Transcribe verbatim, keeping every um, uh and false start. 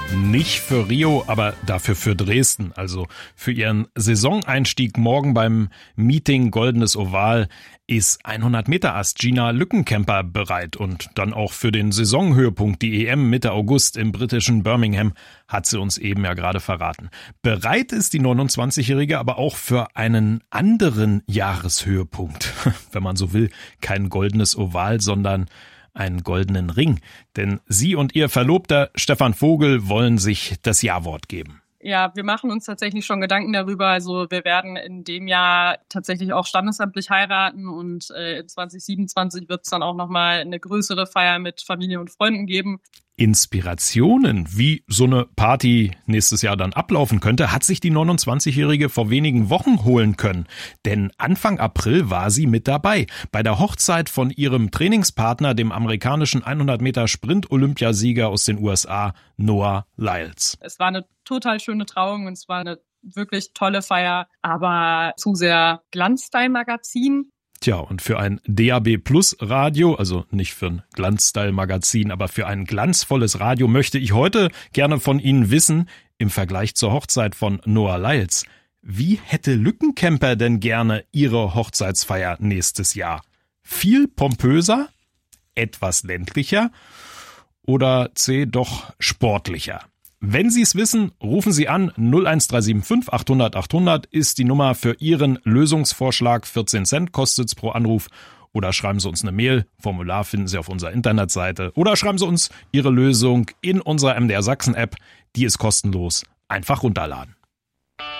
Nicht für Rio, aber dafür für Dresden. Also für ihren Saisoneinstieg morgen beim Meeting Goldenes Oval ist hundert Meter Ast Gina Lückenkämper bereit. Und dann auch für den Saisonhöhepunkt, die E M Mitte August im britischen Birmingham, hat sie uns eben ja gerade verraten. Bereit ist die neunundzwanzigjährige aber auch für einen anderen Jahreshöhepunkt. Wenn man so will, kein Goldenes Oval, sondern einen goldenen Ring. Denn sie und ihr Verlobter Stefan Vogel wollen sich das Ja-Wort geben. Ja, wir machen uns tatsächlich schon Gedanken darüber. Also wir werden in dem Jahr tatsächlich auch standesamtlich heiraten und äh, in zwanzig siebenundzwanzig wird es dann auch nochmal eine größere Feier mit Familie und Freunden geben. Inspirationen, wie so eine Party nächstes Jahr dann ablaufen könnte, hat sich die neunundzwanzigjährige vor wenigen Wochen holen können. Denn Anfang April war sie mit dabei. Bei der Hochzeit von ihrem Trainingspartner, dem amerikanischen hundert Meter Sprint-Olympiasieger aus den U S A, Noah Lyles. Es war eine total schöne Trauung und es war eine wirklich tolle Feier, aber zu sehr Glanzstyle-Magazin. Tja, und für ein D A B Plus Radio, also nicht für ein Glanzstyle-Magazin, aber für ein glanzvolles Radio möchte ich heute gerne von Ihnen wissen, im Vergleich zur Hochzeit von Noah Lyles, wie hätte Lückenkämper denn gerne ihre Hochzeitsfeier nächstes Jahr? Viel pompöser, etwas ländlicher oder C, doch sportlicher? Wenn Sie es wissen, rufen Sie an. null eins drei sieben fünf achthundert achthundert ist die Nummer für Ihren Lösungsvorschlag. vierzehn Cent kostet's pro Anruf. Oder schreiben Sie uns eine Mail. Formular finden Sie auf unserer Internetseite. Oder schreiben Sie uns Ihre Lösung in unserer M D R Sachsen App. Die ist kostenlos. Einfach runterladen.